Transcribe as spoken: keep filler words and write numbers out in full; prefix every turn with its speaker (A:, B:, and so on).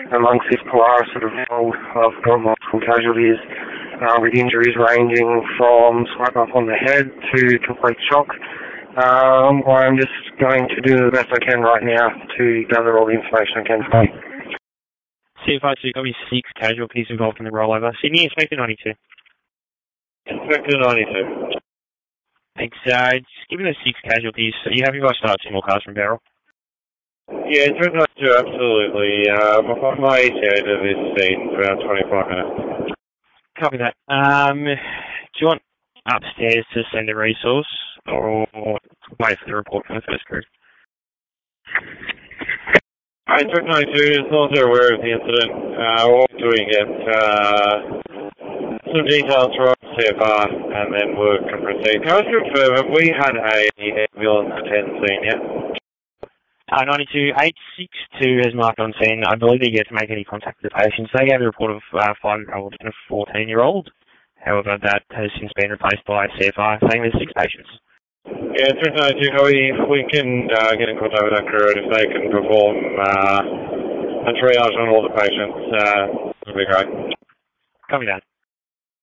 A: amongst this Polaris sort of role. I've got multiple casualties uh, with injuries ranging from swipe up on the head to complete shock. Um, I'm just going to do the best I can right now to gather all the information I can find.
B: C F I two, got me six casualties involved in the rollover. Sydney, Inspector ninety-two.
C: Inspector ninety-two.
B: Thanks. Uh, just given the six casualties, are you happy if I start two more cars from Barrel?
C: Yeah, Inspector ninety-two, absolutely. Uh, my, my E T A to this scene is around twenty-five minutes.
B: Copy that. Um, do you want upstairs to send a resource, or wait for the report from the first crew?
C: I Inspector ninety-two, as long as they're aware of the incident, uh, what we're doing is uh, some details from C F R, and then we can proceed. Can I just confirm, have we had a ambulance attend scene yet?
B: Uh, ninety-two, eight six two has marked on scene. I believe they get to make any contact with the patients. They have a report of uh, five-year-old and a fourteen-year-old. However, that has since been replaced by C F I, saying there's six patients.
C: Yeah, it's ninety-two, we, we can uh, get in contact with that crew, and if they can perform uh, a triage on all the patients, uh, it'll be great.
B: Copy that.